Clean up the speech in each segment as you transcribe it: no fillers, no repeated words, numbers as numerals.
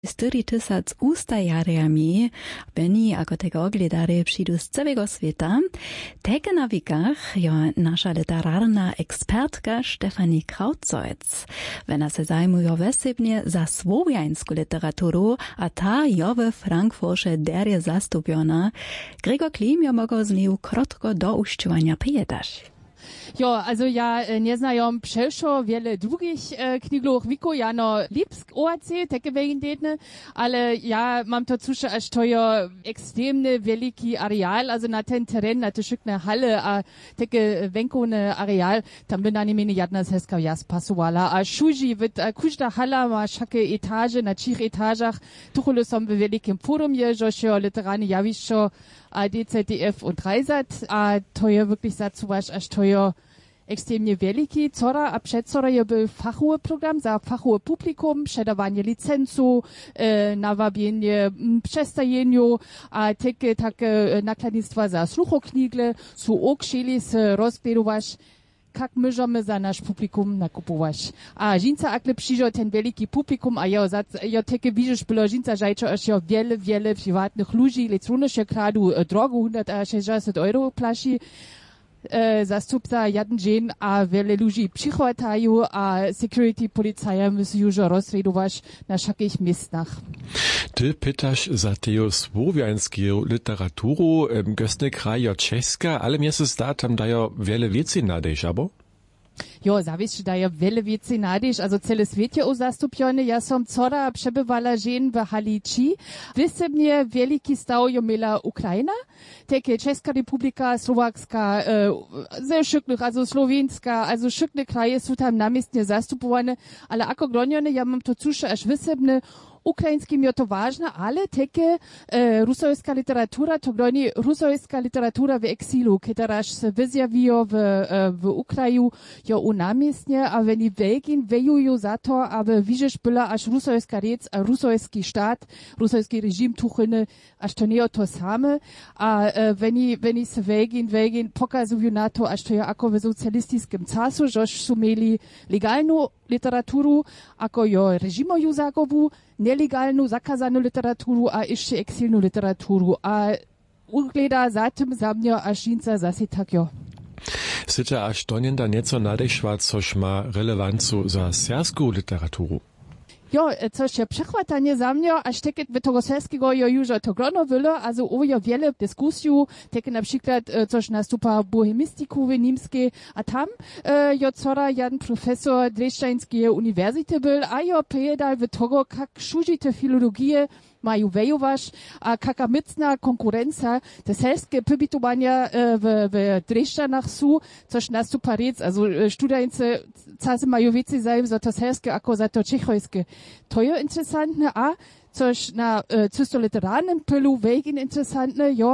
4,000 ustajariami, Benny, ako tego ogledary, przyjdą z całego świata. Teke na wikach jo nasza literarna ekspertka Stefanie Krautzolc. Wena se zajmują wesebnie za słowiańską literaturę, a ta jo we Frankfurcie derje zastupiona. Gregor Klim jo mogą z nią krótko do uszczuwania powiedzieć. Jo, also ja nie znają przeszło wiele drugich knigloch wiku, ja no Lipsk OAC, takie wegen ale ja mam to czuć, aż to jo ekstremny wielki areal, also na ten teren, na te szykne halle, a takie wękone areal, tam by na nie jadna seska jas pasowala, a szuji wird kuźna hala ma szakie etage, na 3 etażach, tuchulu są w wielkim forum je, że literarnie jawiszo, a DZDF und Dreisat, a to je wirklich zacuwasz, aż to je ekstremnie wielki. Cora, a przed je był fachowy program za fachowe publikum, przedawanie licencu, nawabienie przestajeniu, a takie nakładnictwa za słuchoknigle, su okrzeli se rozbierować, jak możemy za nasz publikum nakupować. A żinca akle przyjdzie ten wielki publikum, a ja takie widzisz, było żinca żajczo, aż ja wiele prywatnych ludzi, elektronische kradu drogo 160 euro plaši, zastupca jeden dzień, a wiele ludzi przychodzą, a security policja musi już rozredować na wszelkich miejscach. Ty pytasz za teo słowiańską literaturę, gostny kraj jo czeska, ale mnie się zda, tam dają wiele więcej nadejść, abo? Jo, zawiesz, da ja wiele więcej nadejść, also cele swiet je zastupione. Ja som cora przebywala żen w Haliči. Wysebnie wielki stał jo miela Ukraina, takie Czeska Republika, Słowacka, ze szyknych, also Slowenska, also szykne kraje są tam namiestnie zastupowane, ale ako glonione, ja mam to czusze, aż wysebne ukraińskim je to ważne, ale takie rusojska literatura, to gloni rusojska literatura w eksilu, któraż se wyzjawiło w Ukraju, jo u namiestnie, a weni Belgin wejują za to, aby widzisz była aż rusojska rec, a rusojski sztat, rusojski reżim tuchyny, aż to nie to same, a weni se Belgin pokazują na to, aż to je ako w socjalistycznym czasu, żoż su mieli legalną literaturu, ako jo reżimoju zagobu, nelegalną, zakazaną literaturu, a jeszcze eksilną literaturu, a ugleda za tym za mnie aż żinca zase tak jo. Sycze aż to nie da nieco nadejszła, coś ma relewancu za serbską literaturę. Jo, coś je przechwatanie za mnie, aż takie w tego serskiego jo już to grono wylo, also ojo wiele dyskusju, takie na przykład coś nastupa bohemistiku w niemskiej, a tam jo cora jeden profesor Dreszczańskiej uniwersytety był, a jo pojedal w tego, jak szužite filologię mają wejować, a jaka mocna konkurencja, te serskie pobytowania w Dreszczanach są, coś nastupa rec, also studenci czasem mają więcej zajm za to serskie, ako za to czechojskie. To je interesantne, a coś na czysto literarnym pylu wegen interesantne, jo,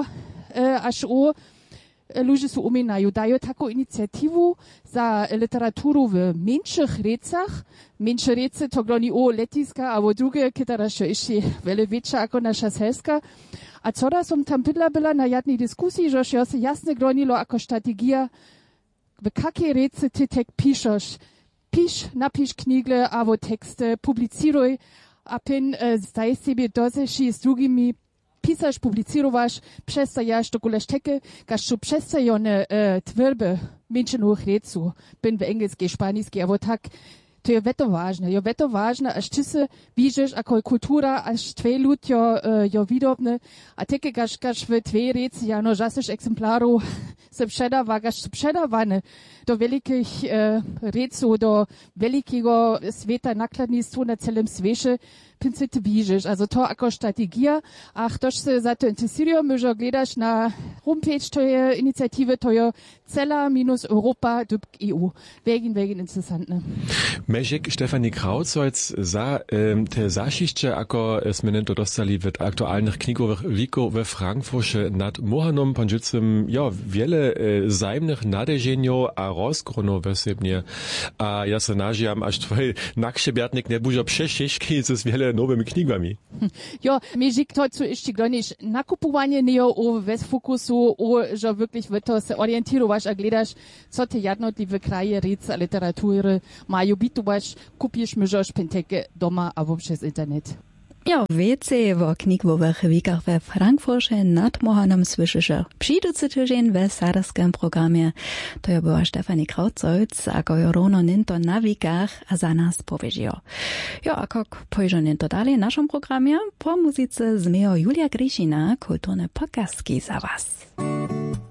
aż o ludzie są uminają, dają taką inicjatywę za literaturę w mniejszych recach. Mniejsze rece to gloni o letiska, albo drugie, które jeszcze wiele większa jako nasza serska. A cora som tam była na jednej dyskusji, że się jasne glonilo jako strategia, w jakie rece ty tek piszesz. Napisz knigle, albo teksty, publiciruj, a pin zdaj sobie dozeši z drugimi pisasz, publicirowasz, przestajasz do kuleszteke, gasz przestajone twierby mniejszych recu, bin w engelskiej, szpańskiej, albo tak. To je veto ważne, aż ty se widzisz, ako kultura, aż twoje lud jo widobne, a teke gasz w twoje reci, ja no żasysz egzemplaru se przedawa, gasz przedawane do wielkich recu, do wielkiego świata nakładnictwa na celym świecie, pince ty widzisz, also to ako strategia, a ktoś se za to interesuje, może gledasz na homepage to je inicjatywy, to je cela-europa.eu. Wegen interesantne. Mežek Stefanie Krautzolc za te zašišće, ako sme to dostali v aktualnych knigowych wikov we Frankfurcie nad Mohanom, panžicem, ja, wiele zajemnych nadeženjov a rozgronov vesebnie. A ja se nažijam, až tvoj nakšebjarnik ne bužo přešeški s wiele nowymi knigami. Jo, mežik to, co ještě gloniš, nakupovanie nie o bez fokusu, o, że wirklich w to se orientirovaš a gledaš, co te jednotliwe kraje rec a literatury mają bitovaš, kupiš, možeš penteke doma, a przez internet. Ja, więcej o knigwowych wikach we Frankfurcie nad Mohanem słyszycie. Przyjducy tydzień w sarskim programie. To ja była Stefanie Krautzoc, ako jo równo ninto na wikach, a za nas powiedział. Ja, a jak pójdzie ninto dalej w naszym programie, po muzyce zmiejo Julia Gryšina, kulturne podcastki za was.